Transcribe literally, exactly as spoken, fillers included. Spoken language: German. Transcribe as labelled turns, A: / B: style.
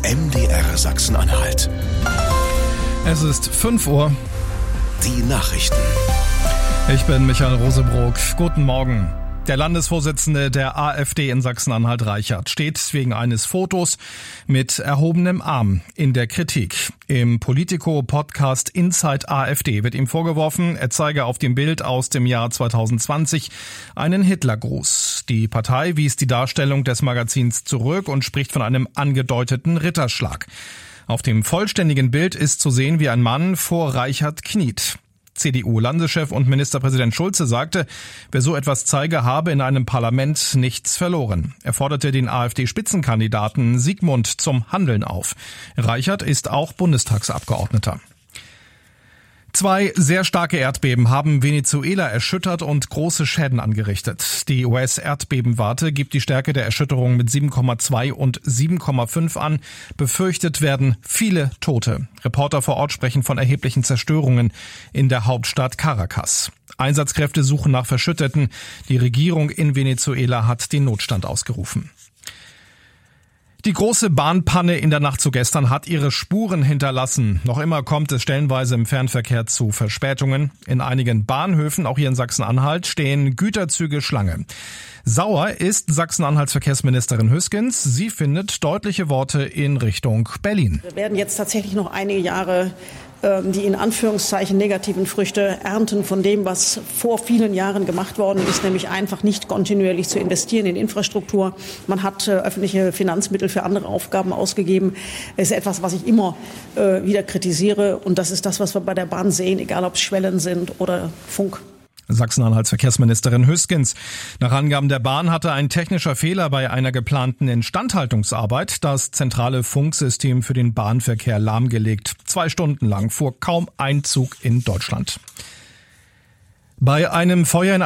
A: M D R Sachsen-Anhalt.
B: Es ist fünf Uhr.
A: Die Nachrichten.
B: Ich bin Michael Rosebrock. Guten Morgen. Der Landesvorsitzende der AfD in Sachsen-Anhalt, Reichert, steht wegen eines Fotos mit erhobenem Arm in der Kritik. Im Politico-Podcast Inside AfD wird ihm vorgeworfen, er zeige auf dem Bild aus dem Jahr zweitausendzwanzig einen Hitlergruß. Die Partei wies die Darstellung des Magazins zurück und spricht von einem angedeuteten Ritterschlag. Auf dem vollständigen Bild ist zu sehen, wie ein Mann vor Reichert kniet. C D U-Landeschef und Ministerpräsident Schulze sagte, wer so etwas zeige, habe in einem Parlament nichts verloren. Er forderte den AfD-Spitzenkandidaten Sigmund zum Handeln auf. Reichert ist auch Bundestagsabgeordneter. Zwei sehr starke Erdbeben haben Venezuela erschüttert und große Schäden angerichtet. Die U S-Erdbebenwarte gibt die Stärke der Erschütterung mit sieben Komma zwei und sieben Komma fünf an. Befürchtet werden viele Tote. Reporter vor Ort sprechen von erheblichen Zerstörungen in der Hauptstadt Caracas. Einsatzkräfte suchen nach Verschütteten. Die Regierung in Venezuela hat den Notstand ausgerufen. Die große Bahnpanne in der Nacht zu gestern hat ihre Spuren hinterlassen. Noch immer kommt es stellenweise im Fernverkehr zu Verspätungen. In einigen Bahnhöfen, auch hier in Sachsen-Anhalt, stehen Güterzüge Schlange. Sauer ist Sachsen-Anhalts Verkehrsministerin Hüskens. Sie findet deutliche Worte in Richtung Berlin.
C: Wir werden jetzt tatsächlich noch einige Jahre die in Anführungszeichen negativen Früchte ernten von dem, was vor vielen Jahren gemacht worden ist, nämlich einfach nicht kontinuierlich zu investieren in Infrastruktur. Man hat äh, öffentliche Finanzmittel für andere Aufgaben ausgegeben. Das ist etwas, was ich immer äh, wieder kritisiere. Und das ist das, was wir bei der Bahn sehen, egal ob es Schwellen sind oder Funk.
B: Sachsen-Anhalts Verkehrsministerin Hüskens. Nach Angaben der Bahn hatte ein technischer Fehler bei einer geplanten Instandhaltungsarbeit das zentrale Funksystem für den Bahnverkehr lahmgelegt. Zwei Stunden lang fuhr kaum ein Zug in Deutschland. Bei einem Feuer in